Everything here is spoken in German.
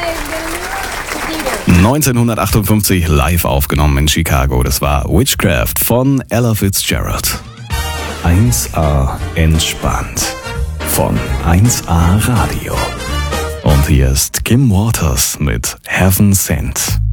1958 live aufgenommen in Chicago. Das war Witchcraft von Ella Fitzgerald. 1A entspannt von 1A Radio. Und hier ist Kim Waters mit Heaven Sent.